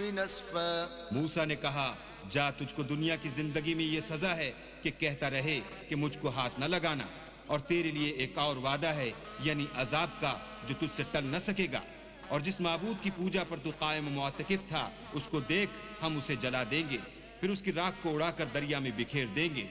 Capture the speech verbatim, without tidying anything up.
نسفا। मूसा ने कहा, जा, तुझको दुनिया की जिंदगी में ये सजा है कि कहता रहे कि मुझको हाथ न लगाना, और तेरे लिए एक और वादा है, यानी अजाब का, जो तुझसे टल न सकेगा। और जिस माबूद की पूजा पर तू कायम मुअत्तकिफ था, उसको देख, हम उसे जला देंगे, फिर उसकी राख को उड़ाकर दरिया में बिखेर देंगे।